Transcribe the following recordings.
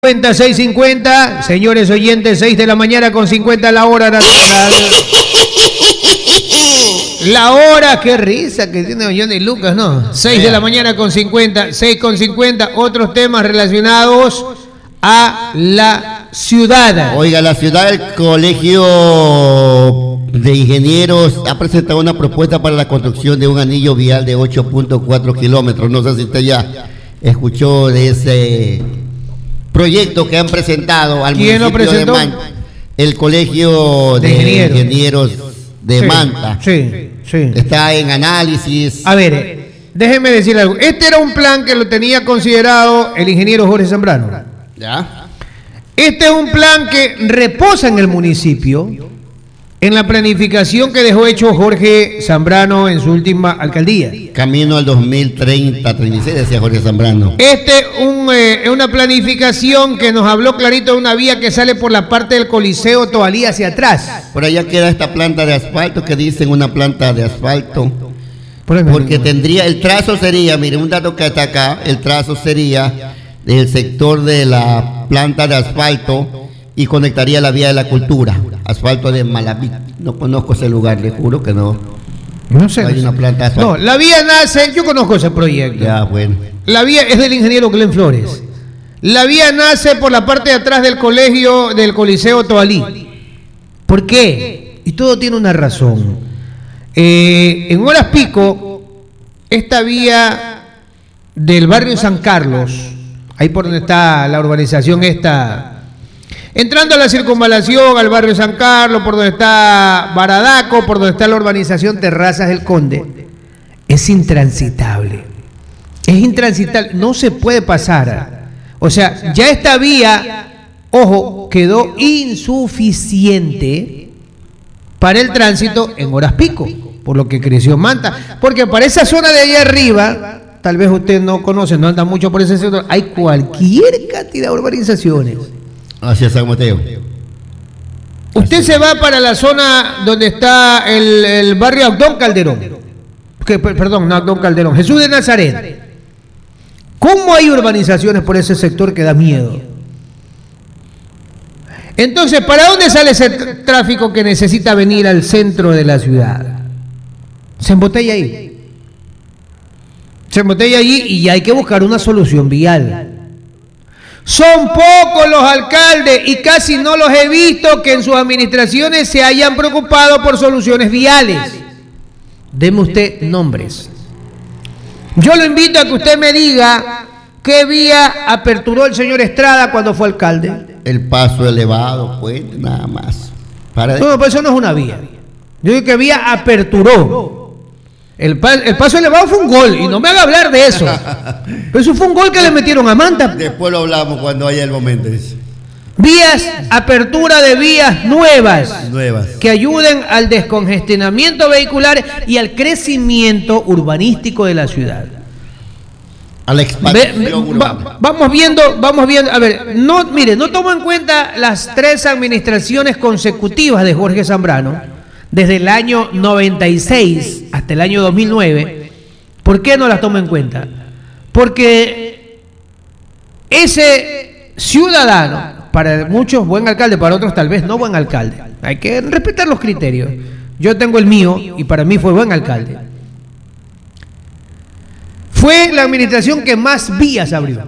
6:50, señores oyentes, 6 de la mañana con 50 la hora nacional. La hora, qué risa que tiene Johnny Lucas, ¿no? 6 de la mañana con 50, 6:50, otros temas relacionados a la ciudad. Oiga, la ciudad del Colegio de Ingenieros ha presentado una propuesta para la construcción de un anillo vial de 8.4 kilómetros. No sé si usted ya escuchó de ese proyecto que han presentado al municipio lo presentó? De Manta, el Colegio de Ingenieros de Manta. Sí. Está en análisis. A ver, déjeme decir algo. Este era un plan que lo tenía considerado el ingeniero Jorge Zambrano. ¿Ya? Este es un plan que reposa en el municipio, en la planificación que dejó hecho Jorge Zambrano en su última alcaldía. Camino al 2030, 36, decía Jorge Zambrano. Es una planificación que nos habló clarito de una vía que sale por la parte del Coliseo Toalí hacia atrás. Por allá queda esta planta de asfalto que dicen una planta de asfalto. Porque tendría, el trazo sería, mire, un dato que está acá, el trazo sería del sector de la planta de asfalto y conectaría la vía de la cultura, asfalto de Malaví. No conozco ese lugar, le juro que no. No sé. Hay una planta de asfalto. No, la vía nace, yo conozco ese proyecto. Ya, bueno. La vía es del ingeniero Glenn Flores. La vía nace por la parte de atrás del colegio del Coliseo Toalí. ¿Por qué? Y todo tiene una razón. En horas pico, esta vía del barrio San Carlos, ahí por donde está la urbanización esta, entrando a la circunvalación, al barrio San Carlos, por donde está Baradaco, por donde está la urbanización Terrazas del Conde, es intransitable. Es intransitable, no se puede pasar. O sea, ya esta vía, ojo, quedó insuficiente para el tránsito en horas pico, por lo que creció Manta. Porque para esa zona de ahí arriba, tal vez usted no conoce, no anda mucho por ese sector, hay cualquier cantidad de urbanizaciones. Hacia San Mateo. Usted se va para la zona donde está el barrio Abdón Calderón. Perdón, no Abdón Calderón, Jesús de Nazaret. ¿Cómo hay urbanizaciones por ese sector que da miedo? Entonces, ¿para dónde sale ese tráfico que necesita venir al centro de la ciudad? Se embotella ahí. Se embotella allí y ya hay que buscar una solución vial. Son pocos los alcaldes y casi no los he visto que en sus administraciones se hayan preocupado por soluciones viales. Deme usted nombres. Yo lo invito a que usted me diga qué vía aperturó el señor Estrada cuando fue alcalde. El paso elevado, pues, nada más. No, pues eso no es una vía. Yo digo que vía aperturó. El paso elevado fue un gol, y no me haga hablar de eso. Pero eso fue un gol que le metieron a Manta. Después lo hablamos cuando haya el momento. Vías, apertura de vías nuevas que ayuden al descongestionamiento vehicular y al crecimiento urbanístico de la ciudad. A la expansión urbana. Vamos viendo, a ver, no tomo en cuenta las 3 administraciones consecutivas de Jorge Zambrano, desde el año 96 hasta el año 2009. ¿Por qué no las tomo en cuenta? Porque ese ciudadano, para muchos buen alcalde, para otros tal vez no buen alcalde. Hay que respetar los criterios. Yo tengo el mío y para mí fue buen alcalde. Fue la administración que más vías abrió.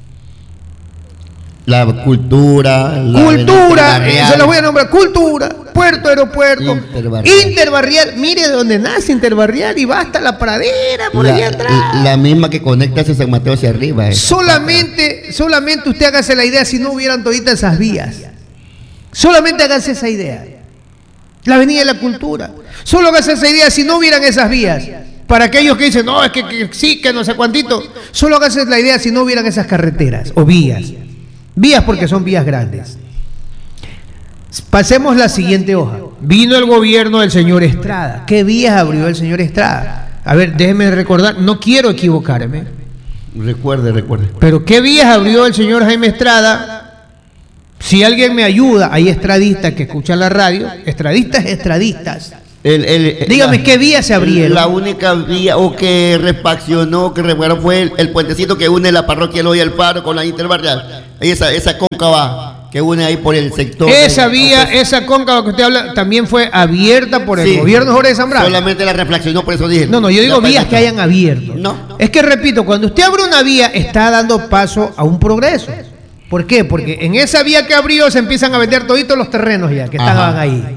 La cultura, se los voy a nombrar: cultura, puerto, aeropuerto, interbarrial. Mire de dónde nace Interbarrial y va hasta la pradera por allá atrás. La misma que conecta hacia San Mateo hacia arriba. Solamente usted hágase la idea si no hubieran toditas esas vías. Solamente hágase esa idea. La avenida de la cultura. Solo hágase esa idea si no hubieran esas vías. Para aquellos que dicen, no, es que sí, que no sé cuántito. Solo hágase la idea si no hubieran esas carreteras o vías. Vías porque son vías grandes. Pasemos la siguiente hoja. Vino el gobierno del señor Estrada. ¿Qué vías abrió el señor Estrada? A ver, déjeme recordar, no quiero equivocarme. Recuerde. Pero ¿qué vías abrió el señor Jaime Estrada? Si alguien me ayuda, hay estradistas que escuchan la radio, estradistas, Dígame, ¿qué vía se abrieron? La única vía o que refaccionó, que reparó fue el puentecito que une la parroquia Eloy El Faro con la interbarrial. Esa cóncava que une ahí por el sector. Esa vía, esa cóncava que usted habla, también fue abierta por el gobierno Jorge Zambrano. Solamente la refaccionó, por eso dije. No, yo digo vías que hayan abierto. No. Es que repito, cuando usted abre una vía, está dando paso a un progreso. ¿Por qué? Porque en esa vía que abrió se empiezan a vender toditos los terrenos ya que estaban ahí.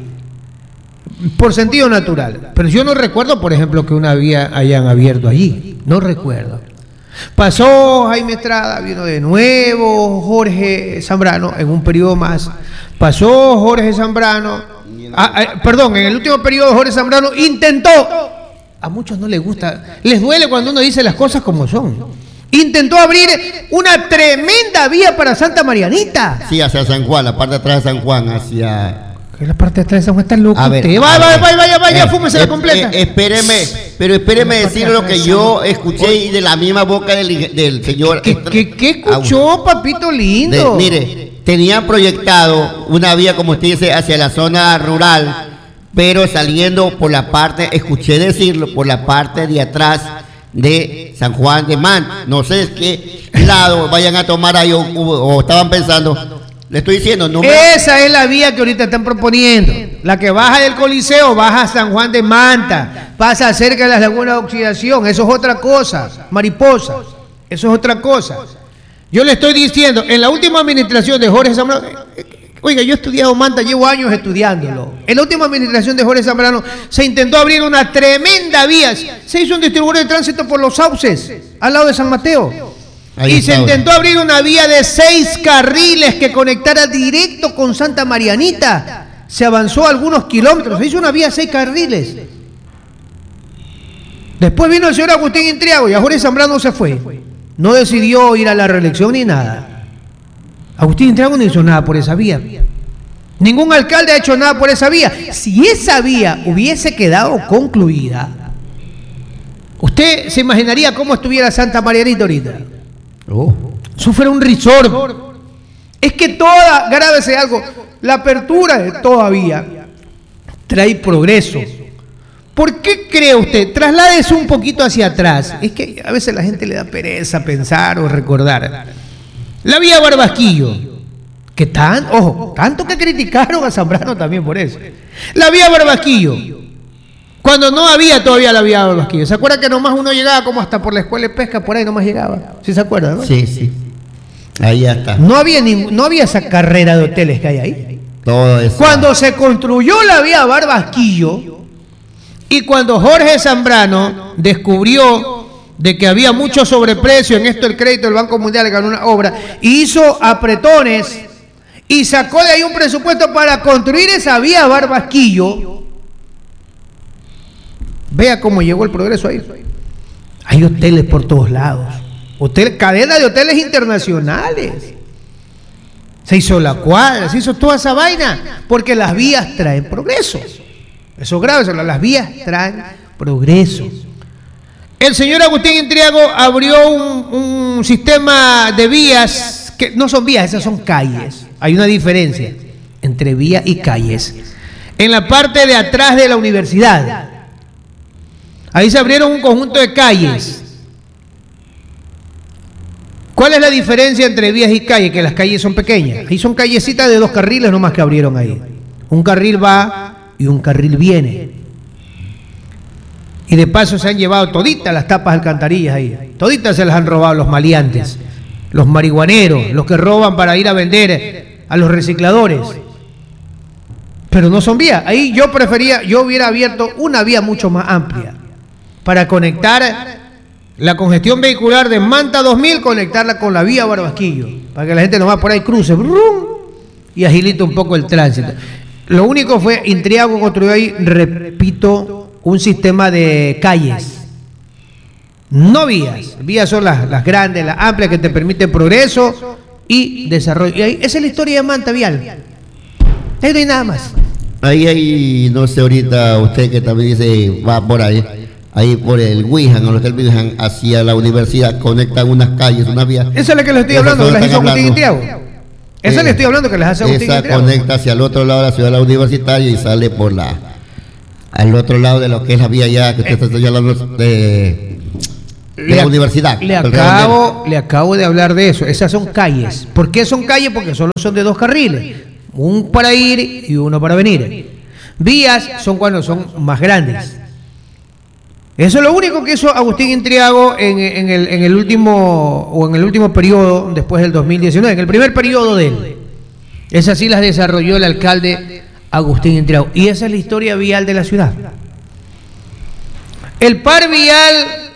Por sentido natural. Pero yo no recuerdo, por ejemplo, que una vía hayan abierto allí. No recuerdo. Pasó Jaime Estrada, vino de nuevo Jorge Zambrano en un periodo más. Pasó Jorge Zambrano. Perdón, en el último periodo Jorge Zambrano intentó. A muchos no les gusta, les duele cuando uno dice las cosas como son. Intentó abrir una tremenda vía para Santa Marianita. Sí, hacia San Juan, la parte de atrás de San Juan, hacia... La parte de atrás de San Juan está loco. A ver, vaya, fúmese la completa. Espéreme decir lo que yo escuché y de la misma boca del señor. ¿Qué escuchó, papito lindo? Mire, tenían proyectado una vía, como usted dice, hacia la zona rural, pero saliendo por la parte, escuché decirlo, por la parte de atrás de San Juan de Manta. No sé qué lado vayan a tomar ahí o estaban pensando. Le estoy diciendo, esa es la vía que ahorita están proponiendo. La que baja del Coliseo, baja a San Juan de Manta, pasa cerca de las lagunas de Oxidación. Eso es otra cosa, mariposa. Eso es otra cosa. Yo le estoy diciendo, en la última administración de Jorge Zambrano, oiga, yo he estudiado Manta, llevo años estudiándolo. En la última administración de Jorge Zambrano se intentó abrir una tremenda vía. Se hizo un distribuidor de tránsito por los sauces, al lado de San Mateo. Y se intentó abrir una vía de 6 carriles que conectara directo con Santa Marianita. Se avanzó algunos kilómetros, se hizo una vía de 6 carriles. Después vino el señor Agustín Intriago y a Jorge Zambrano se fue. No decidió ir a la reelección ni nada. Agustín Intriago no hizo nada por esa vía. Ningún alcalde ha hecho nada por esa vía. Si esa vía hubiese quedado concluida, usted se imaginaría cómo estuviera Santa Marianita ahorita. Eso fuera un resort. Es que grábese algo, la apertura de toda vía trae progreso. ¿Por qué cree usted? Trasládese un poquito hacia atrás. Es que a veces la gente le da pereza pensar o recordar. La vía Barbasquillo, que tanto que criticaron a Zambrano también por eso. La vía Barbasquillo, cuando no había todavía la vía Barbasquillo. ¿Se acuerda que nomás uno llegaba como hasta por la escuela de pesca, por ahí nomás llegaba? ¿Sí se acuerda, no? Sí. Ahí ya está. No había esa carrera de hoteles que hay ahí. Todo eso. Cuando se construyó la vía Barbasquillo y cuando Jorge Zambrano descubrió de que había mucho sobreprecio en esto, el crédito del Banco Mundial ganó una obra, hizo apretones y sacó de ahí un presupuesto para construir esa vía Barbasquillo. Vea cómo llegó el progreso ahí. Hay hoteles por todos lados. Cadena de hoteles internacionales. Se hizo la cuadra, se hizo toda esa vaina, porque las vías traen progreso. Eso es grave, las vías traen progreso. El señor Agustín Intriago abrió un sistema de vías, que no son vías, esas son calles. Hay una diferencia entre vía y calles. En la parte de atrás de la universidad, ahí se abrieron un conjunto de calles. ¿Cuál es la diferencia entre vías y calles? Que las calles son pequeñas. Ahí son callecitas de 2 carriles nomás que abrieron ahí. Un carril va y un carril viene. Y de paso se han llevado toditas las tapas de alcantarillas ahí. Toditas se las han robado los maleantes, los marihuaneros, los que roban para ir a vender a los recicladores. Pero no son vías. Ahí yo hubiera abierto una vía mucho más amplia para conectar la congestión vehicular de Manta 2000, conectarla con la vía Barbasquillo, para que la gente nomás por ahí cruce y agilite un poco el tránsito. Lo único fue, Intriago construyó ahí, repito, un sistema de calles, no vías. Vías son las grandes, las amplias, que te permiten progreso y desarrollo. Y ahí, esa es la historia de Manta Vial. Ahí no hay nada más. Ahí, no sé, ahorita usted que también dice, va por ahí por el Wijan, el Hotel Wijan, hacia la universidad, conectan unas calles, unas vías. Esa es la que le estoy hablando, que las hizo Agustín Intriago. Esa le estoy hablando, que las hace Agustín Intriago. Esa conecta hacia el otro lado de la ciudad universitaria y sale por la al otro lado de lo que es la vía ya, que usted está hablando de la universidad. Le acabo de hablar de eso. Esas son calles. ¿Por qué son calles? Porque solo son de 2 carriles. Un para ir y uno para venir. Vías son cuando son más grandes. Eso es lo único que hizo Agustín Intriago en el último periodo, después del 2019, en el primer periodo de él. Esas sí las desarrolló el alcalde Agustín Intriago. Y esa es la historia vial de la ciudad. El par vial,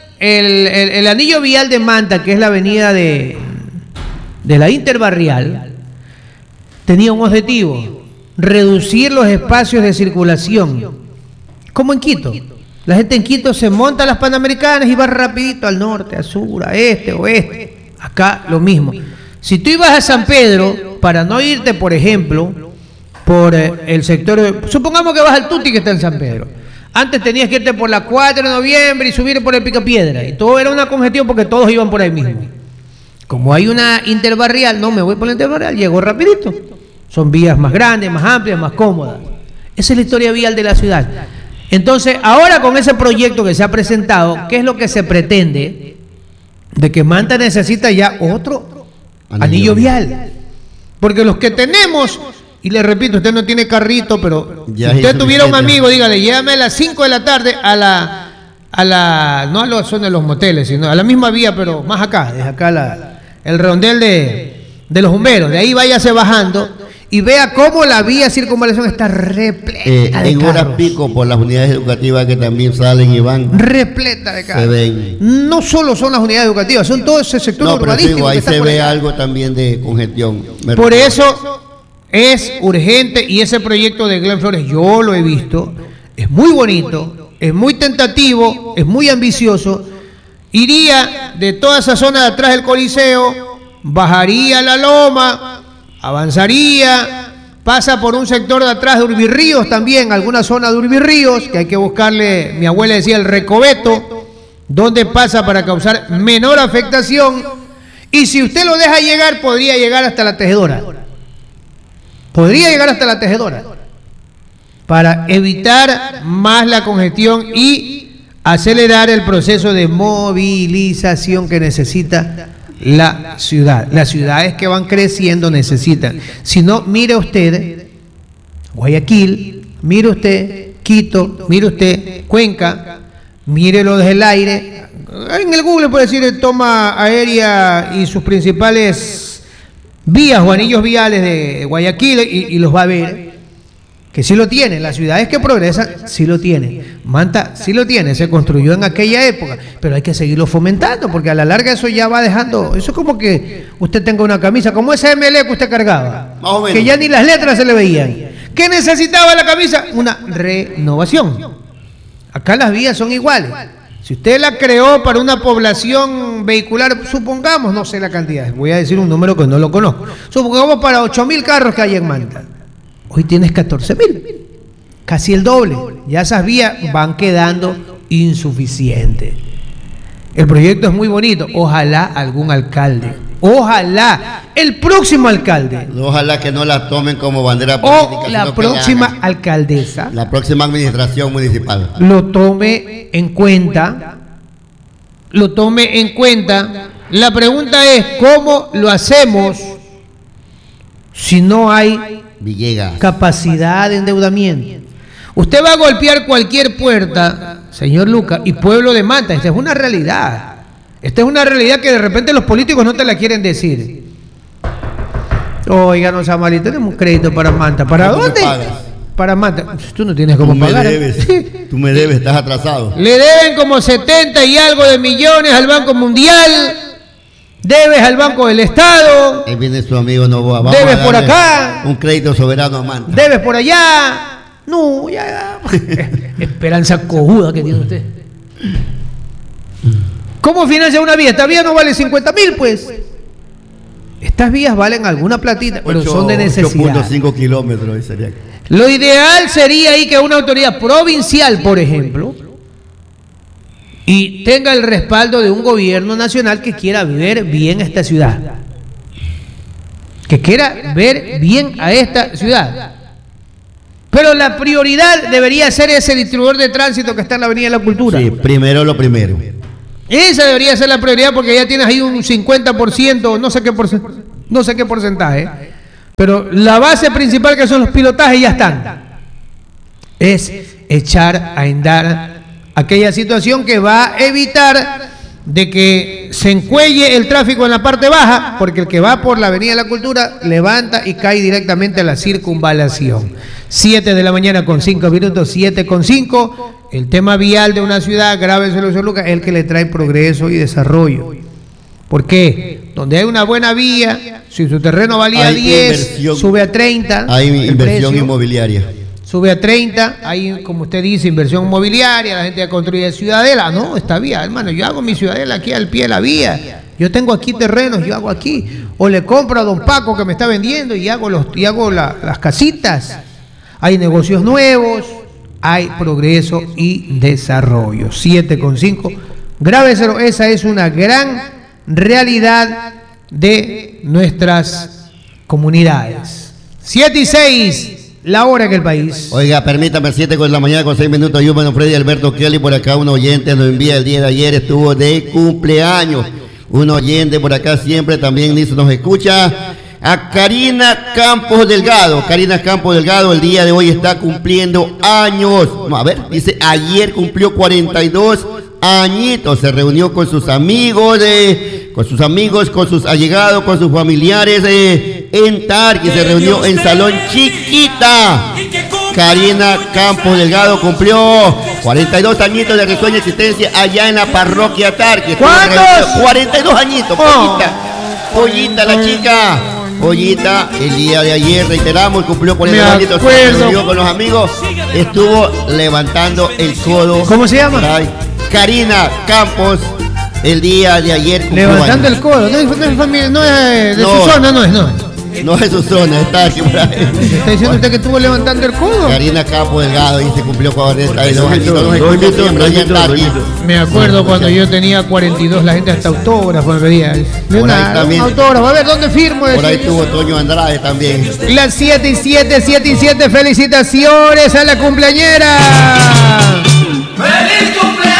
el anillo vial de Manta, que es la avenida de la Interbarrial, tenía un objetivo: reducir los espacios de circulación, como en Quito. La gente en Quito se monta a las Panamericanas y va rapidito al norte, al sur, a este, oeste. Acá lo mismo. Si tú ibas a San Pedro, para no irte, por ejemplo, por el sector, supongamos que vas al Tuti, que está en San Pedro. Antes tenías que irte por la 4 de noviembre y subir por el Picapiedra, y todo era una congestión porque todos iban por ahí mismo. Como hay una interbarrial, no me voy por la interbarrial, llego rapidito. Son vías más grandes, más amplias, más cómodas. Esa es la historia vial de la ciudad. Entonces, ahora con ese proyecto que se ha presentado, ¿qué es lo que se pretende? De que Manta necesita ya otro anillo vial. Porque los que tenemos, y le repito, usted no tiene carrito, pero ya si usted tuviera un amigo, dígale, llévame a las 5 de la tarde no a la zona de los moteles, sino a la misma vía, pero más acá, desde acá el redondel de los bomberos. De ahí váyase bajando y vea cómo la vía circunvalación está repleta de en carros. horas pico por las unidades educativas que también salen y van. Repleta de carros. Se ven. No solo son las unidades educativas, son todo ese sector urbanístico. Digo, ahí se ve algo también de congestión. Por eso es urgente, y ese proyecto de Glenn Flores yo lo he visto, es muy bonito, es muy tentativo, es muy ambicioso. Iría de toda esa zona de atrás del Coliseo, bajaría la loma, avanzaría, pasa por un sector de atrás de Urbirríos también, alguna zona de Urbirríos, que hay que buscarle, mi abuela decía, el recoveto, donde pasa para causar menor afectación, y si usted lo deja llegar, podría llegar hasta la Tejedora. Podría llegar hasta la Tejedora, para evitar más la congestión y acelerar el proceso de movilización que necesita la ciudad. Las ciudades que van creciendo necesitan. Si no, mire usted Guayaquil, mire usted Quito, mire usted Cuenca, mírelo desde el aire. En el Google puede decir toma aérea y sus principales vías o anillos viales de Guayaquil y los va a ver. Que sí lo tienen, las ciudades que progresan sí lo tienen. Manta sí lo tiene, se construyó en aquella época, pero hay que seguirlo fomentando, porque a la larga eso ya va dejando, eso es como que usted tenga una camisa, como esa ML que usted cargaba, que ya ni las letras se le veían. ¿Qué necesitaba la camisa? Una renovación. Acá las vías son iguales. Si usted la creó para una población vehicular, supongamos, no sé la cantidad, voy a decir un número que no lo conozco, supongamos para 8.000 carros que hay en Manta. Hoy tienes 14.000, casi el doble. Ya esas vías van quedando insuficientes. El proyecto es muy bonito. Ojalá algún alcalde, ojalá el próximo alcalde, ojalá que no la tomen como bandera política, o la próxima alcaldesa, la próxima administración municipal, lo tome en cuenta. Lo tome en cuenta. La pregunta es, ¿cómo lo hacemos si no hay Villegas, capacidad de endeudamiento? Usted va a golpear cualquier puerta, señor Lucas, y pueblo de Manta, esta es una realidad. Esta es una realidad que de repente los políticos no te la quieren decir. Oiga, no sea malito, tenemos un crédito para Manta. ¿Para dónde? Para Manta. Tú no tienes cómo pagar. Tú me debes, estás atrasado. Le deben como 70 y algo de millones al Banco Mundial. Debes al Banco del Estado. Ahí viene su amigo Novoa. Debes por acá. Un crédito soberano a Manta. Debes por allá. No, ya. Esperanza cojuda que tiene usted. ¿Cómo financia una vía? Esta vía no vale 50.000, pues. Estas vías valen alguna platita, pero son de necesidad. 8.5 kilómetros sería. Lo ideal sería ahí que una autoridad provincial, por ejemplo, y tenga el respaldo de un gobierno nacional que quiera ver bien esta ciudad. Que quiera ver bien a esta ciudad. Pero la prioridad debería ser ese distribuidor de tránsito que está en la Avenida de la Cultura. Sí, primero lo primero. Esa debería ser la prioridad porque ya tienes ahí un 50%, no sé qué porcentaje. Pero la base principal, que son los pilotajes, ya están. Es echar a andar aquella situación que va a evitar de que se encuelle el tráfico en la parte baja, porque el que va por la Avenida de la Cultura levanta y cae directamente a la circunvalación. 7 de la mañana con 5 minutos, 7:05. El tema vial de una ciudad, grábenselo, señor Lucas, es el que le trae progreso y desarrollo. ¿Por qué? Donde hay una buena vía, si su terreno valía 10, sube a 30. Hay inversión inmobiliaria. Sube a 30, hay, como usted dice, inversión inmobiliaria, la gente ya construye ciudadela. No, esta vía, hermano, yo hago mi ciudadela aquí al pie de la vía. Yo tengo aquí terrenos, yo hago aquí. O le compro a don Paco que me está vendiendo y hago las casitas. Hay negocios nuevos, hay progreso y desarrollo. 7:05. Grábeselo, esa es una gran realidad de nuestras comunidades. 7:06. La hora que el país. Oiga, permítame, 7 de la mañana con 6 minutos. Yo, bueno, Freddy Alberto Kelly, por acá un oyente nos envía el día de ayer, estuvo de cumpleaños. Un oyente por acá siempre también dice, nos escucha. A Karina Campos Delgado. Karina Campos Delgado el día de hoy está cumpliendo años. A ver, dice, ayer cumplió 42 añitos. Se reunió con sus amigos, con sus allegados, con sus familiares en Tarqui. Se reunió en Salón Chiquita. Karina Campos Delgado cumplió 42 añitos de risueña existencia allá en la parroquia Tarqui. ¿Cuántos? 42 añitos, pollita la chica. Pollita, el día de ayer, reiteramos, cumplió 42 añitos. Se reunió con los amigos, estuvo levantando el codo. ¿Cómo se llama? Karina Campos, el día de ayer. Levantando el codo, no es de su zona, no es. No es su zona, está aquí por ahí. ¿Está diciendo usted que estuvo levantando el codo? Karina Campos Delgado y se cumplió 42 años. Me acuerdo cuando yo tenía 42, la gente hasta autógrafo me pedía. Por ahí también. Autógrafo, a ver, ¿dónde firmo? Por ahí tuvo Toño Andrade también. Las 7:07, felicitaciones a la cumpleañera. ¡Feliz cumpleaños!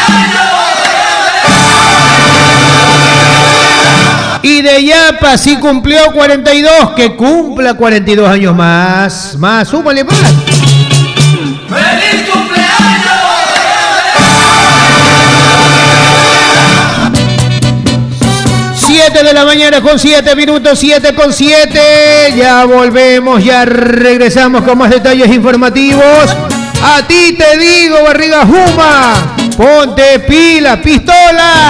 Y de Yapa, si cumplió 42, que cumpla 42 años más. Más, súmale más. ¡Feliz cumpleaños! 7 de la mañana con 7 minutos, 7:07. Ya volvemos, ya regresamos con más detalles informativos. A ti te digo, Barriga Juma, ponte pila, pistola.